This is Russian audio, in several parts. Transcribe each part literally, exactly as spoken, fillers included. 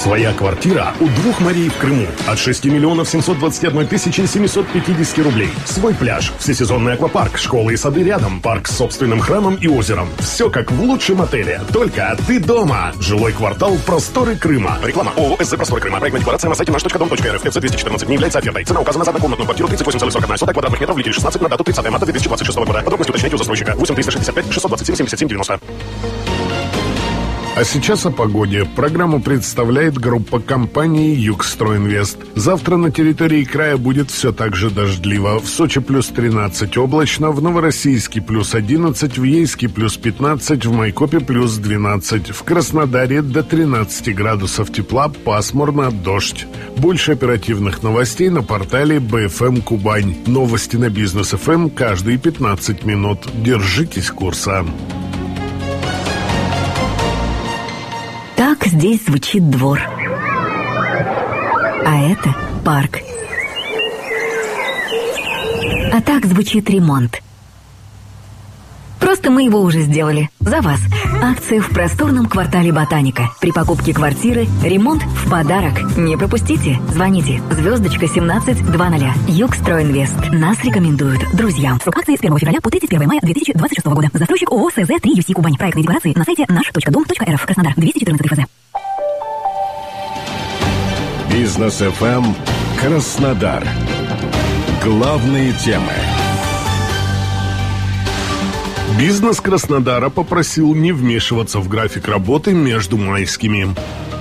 Своя квартира у двух морей в Крыму от шести миллионов семьсот двадцать одной тысячи семьсот пятьдесят рублей. Свой пляж, всесезонный аквапарк, школы и сады рядом, парк с собственным храмом и озером. Все как в лучшем отеле, только ты дома. Жилой квартал «Просторы Крыма». Реклама ООО «СЗ Просторы Крыма». Проектная декларация на сайте наш точка дом точка рф. ФЦ двести четырнадцать не является офертой. Цена указана за однокомнатную квартиру тридцать восемь целых сорок одна сотая квадратных метров в Литве шестнадцать на дату тридцатое марта две тысячи двадцать шестого года. Подробности уточняйте у застройщика. восемь триста шестьдесят пять шестьсот двадцать семь семьдесят семь девяносто. А сейчас о погоде. Программу представляет группа компании «Югстройинвест». Завтра на территории края будет все так же дождливо. В Сочи плюс тринадцать облачно, в Новороссийске плюс одиннадцать, в Ейске плюс пятнадцать, в Майкопе плюс двенадцать, в Краснодаре до тринадцати градусов тепла, пасмурно, дождь. Больше оперативных новостей на портале бэ эф эм Кубань. Новости на Бизнес эф эм каждые пятнадцать минут. Держитесь курса. Так здесь звучит двор. А это парк. А так звучит ремонт. Просто мы его уже сделали. За вас. Акция в просторном квартале «Ботаника». При покупке квартиры ремонт в подарок. Не пропустите. Звоните. Звездочка семнадцать двадцать. Югстройинвест. Нас рекомендуют друзьям. Срок акции с первого февраля по тридцать первого мая две тысячи двадцать шестого года. Застройщик ООО «СЗ три ю си Кубань». Проектные декларации на сайте наш точка дом точка рф. Краснодар. двести четырнадцать эф зэ. Бизнес эф эм Краснодар. Главные темы. Бизнес Краснодара попросил не вмешиваться в график работы между майскими.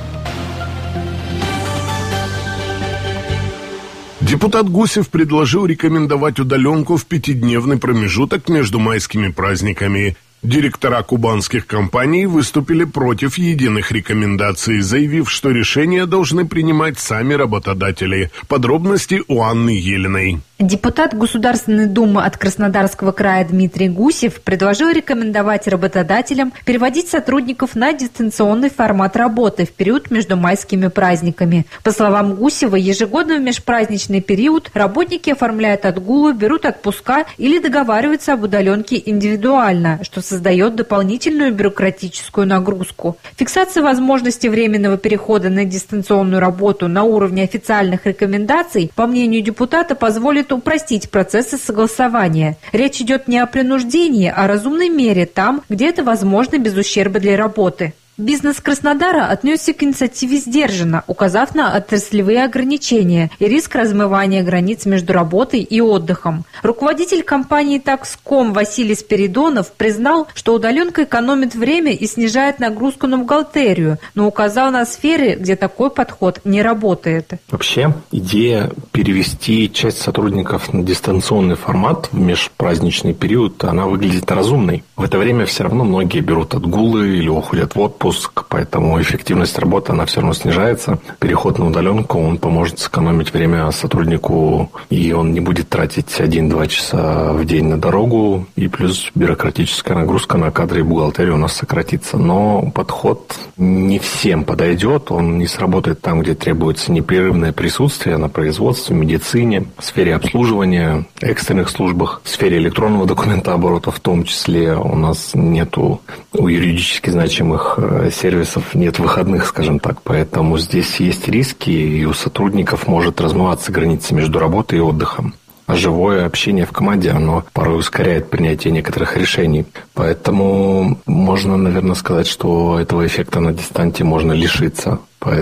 Депутат Гусев предложил рекомендовать удаленку в пятидневный промежуток между майскими праздниками. Директора кубанских компаний выступили против единых рекомендаций, заявив, что решения должны принимать сами работодатели. Подробности у Анны Елиной. Депутат Государственной Думы от Краснодарского края Дмитрий Гусев предложил рекомендовать работодателям переводить сотрудников на дистанционный формат работы в период между майскими праздниками. По словам Гусева, ежегодно в межпраздничный период работники оформляют отгулы, берут отпуска или договариваются об удаленке индивидуально, что создает дополнительную бюрократическую нагрузку. Фиксация возможности временного перехода на дистанционную работу на уровне официальных рекомендаций, по мнению депутата, позволит упростить процессы согласования. Речь идет не о принуждении, а о разумной мере там, где это возможно без ущерба для работы. Бизнес Краснодара отнесся к инициативе сдержанно, указав на отраслевые ограничения и риск размывания границ между работой и отдыхом. Руководитель компании «Такском» Василий Спиридонов признал, что удаленка экономит время и снижает нагрузку на бухгалтерию, но указал на сферы, где такой подход не работает. Вообще, идея перевести часть сотрудников на дистанционный формат в межпраздничный период, она выглядит разумной. В это время все равно многие берут отгулы или уходят в отпуск, поэтому эффективность работы, она все равно снижается. Переход на удаленку, он поможет сэкономить время сотруднику, и он не будет тратить один-два часа в день на дорогу, и плюс бюрократическая нагрузка на кадры и бухгалтерию у нас сократится. Но подход не всем подойдет, он не сработает там, где требуется непрерывное присутствие на производстве, медицине, в сфере обслуживания, экстренных службах, в сфере электронного документооборота в том числе. У нас нету у юридически значимых сервисов, нет выходных, скажем так. Поэтому здесь есть риски, и у сотрудников может размываться граница между работой и отдыхом. А живое общение в команде, оно порой ускоряет принятие некоторых решений. Поэтому можно, наверное, сказать, что этого эффекта на дистанте можно лишиться.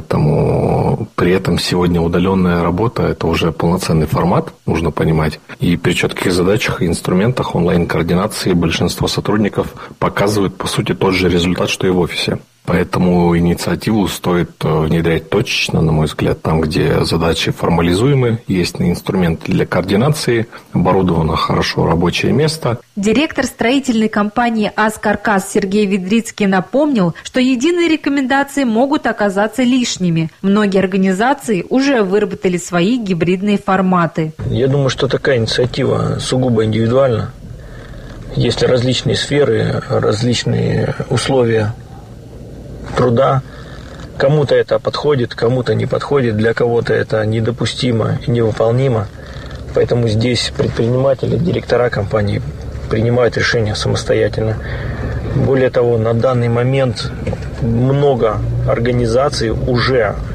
Поэтому при этом сегодня удаленная работа – это уже полноценный формат, нужно понимать. И при четких задачах и инструментах онлайн-координации большинство сотрудников показывают, по сути, тот же результат, что и в офисе. Поэтому инициативу стоит внедрять точечно, на мой взгляд, там, где задачи формализуемы, есть инструменты для координации, оборудовано хорошо рабочее место. Директор строительной компании «Аскаркас» Сергей Ведрицкий напомнил, что единые рекомендации могут оказаться лишними. Многие организации уже выработали свои гибридные форматы. Я думаю, что такая инициатива сугубо индивидуальна. Есть различные сферы, различные условия труда. Кому-то это подходит, кому-то не подходит, для кого-то это недопустимо и невыполнимо. Поэтому здесь предприниматели, директора компании принимают решения самостоятельно. Более того, на данный момент много организаций уже